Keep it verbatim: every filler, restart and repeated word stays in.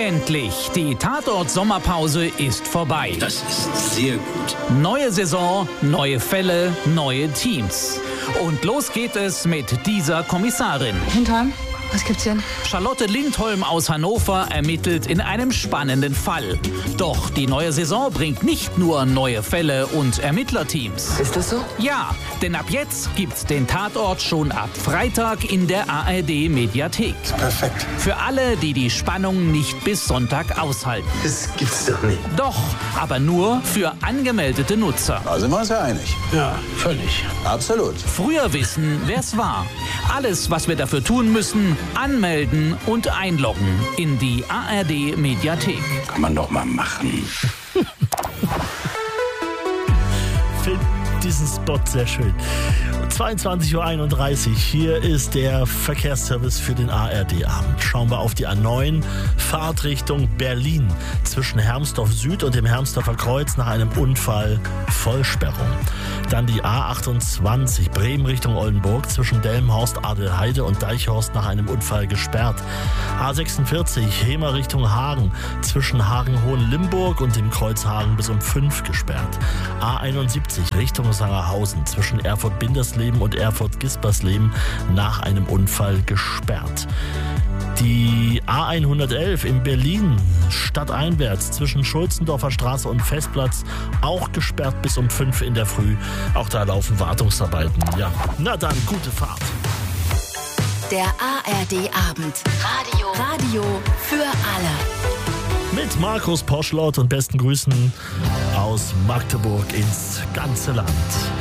Endlich, die Tatort-Sommerpause ist vorbei. Das ist sehr gut. Neue Saison, neue Fälle, neue Teams. Und los geht es mit dieser Kommissarin. Hintern, was gibt's denn? Charlotte Lindholm aus Hannover ermittelt in einem spannenden Fall. Doch die neue Saison bringt nicht nur neue Fälle und Ermittlerteams. Ist das so? Ja, denn ab jetzt gibt's den Tatort schon ab Freitag in der A R D-Mediathek. Perfekt. Für alle, die die Spannung nicht bis Sonntag aushalten. Das gibt's doch nicht. Doch, aber nur für angemeldete Nutzer. Da sind wir uns ja einig. Ja, völlig. Absolut. Früher wissen, wer's war. Alles, was wir dafür tun müssen, anmelden und einloggen in die A R D-Mediathek. Kann man doch mal machen. Finde diesen Spot sehr schön. zweiundzwanzig Uhr einunddreißig, hier ist der Verkehrsservice für den A R D-Abend. Schauen wir auf die A neun, Fahrtrichtung Berlin. Zwischen Hermsdorf Süd und dem Hermsdorfer Kreuz nach einem Unfall Vollsperrung. Dann die A achtundzwanzig, Bremen Richtung Oldenburg, zwischen Delmenhorst, Adelheide und Deichhorst nach einem Unfall gesperrt. A sechsundvierzig, Hemer Richtung Hagen, zwischen Hagen-Hohenlimburg und dem Kreuz Hagen bis um fünf gesperrt. A einundsiebzig, Richtung Sangerhausen, zwischen Erfurt-Bindersleben und Erfurt-Gispersleben nach einem Unfall gesperrt. Die A hundertelf in Berlin, stadteinwärts, zwischen Schulzendorfer Straße und Festplatz, auch gesperrt bis um fünf in der Früh. Auch da laufen Wartungsarbeiten. Ja, na dann, gute Fahrt. Der A R D-Abend. Radio. Radio für alle. Mit Markus Poschlott und besten Grüßen aus Magdeburg ins ganze Land.